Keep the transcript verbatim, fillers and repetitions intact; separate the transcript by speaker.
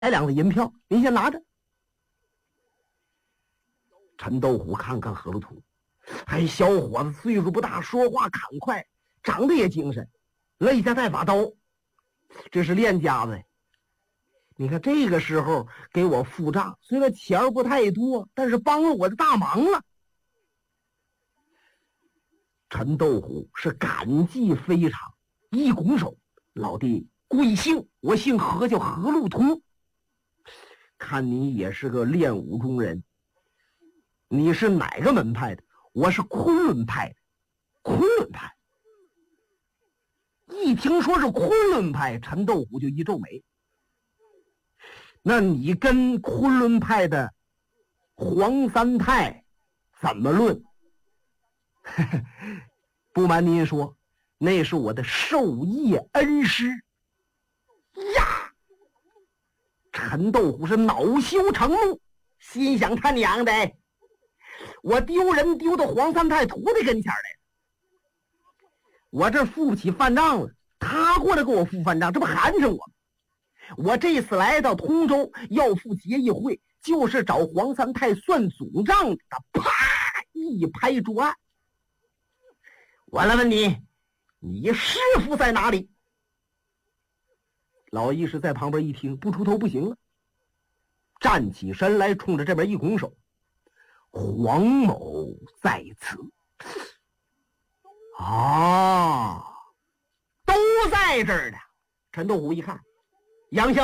Speaker 1: 两个银票，您先拿着。陈豆虎看看何禄图，哎，小伙子岁数不大，说话砍快，长得也精神，肋下带把刀，这是练家子。你看这个时候给我付账，虽然钱儿不太多，但是帮了我的大忙了。陈豆虎是感激非常，一拱手：“老弟贵姓？我姓何，叫何禄图。看你也是个练武中人，你是哪个门派的？我是昆仑派的。昆仑派。”一听说是昆仑派，陈豆虎就一皱眉。那你跟昆仑派的黄三太怎么论？不瞒您说，那是我的授业恩师呀！陈豆虎是恼羞成怒，心想他娘的，我丢人丢到黄三太徒弟跟前来了，我这付不起饭账了，他过来给我付饭账，这不寒碜我吗？我这次来到通州要赴结义会，就是找黄三太算总账。他啪一拍桌案：“我来问你，你师傅在哪里？”老义士在旁边一听，不出头不行了，站起身来，冲着这边一拱手：“黄某在此。”啊，都在这儿呢。陈豆虎一看，杨香